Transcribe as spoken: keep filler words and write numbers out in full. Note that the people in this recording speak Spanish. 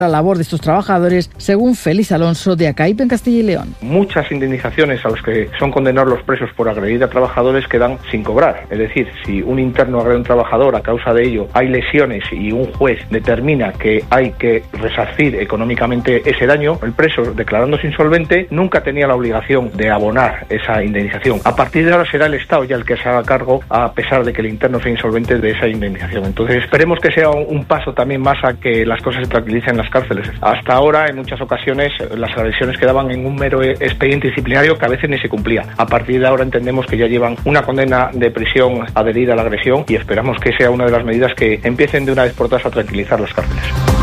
la labor de estos trabajadores, según Félix Alonso de ACAIP en Castilla y León. Muchas indemnizaciones a las que son condenados los presos por agredir a trabajadores quedan sin cobrar. Es decir, si un interno agrede a un trabajador, a causa de ello hay lesiones y un juez determina que hay que resarcir económicamente ese daño, el preso, declarándose insolvente, nunca tenía la obligación de abonar esa indemnización. A partir de ahora será el Estado ya el que se haga cargo, a pesar de que el interno sea insolvente, de esa indemnización. Entonces esperemos que sea un paso también más a que las cosas se tranquilicen en las cárceles. Hasta ahora, en muchas ocasiones, las agresiones quedaban en un mero expediente disciplinario que a veces ni se cumplía. A partir de ahora entendemos que ya llevan una condena de prisión adherida a la agresión y esperamos que sea una de las medidas que empiecen de una vez por todas a tranquilizar las cárceles.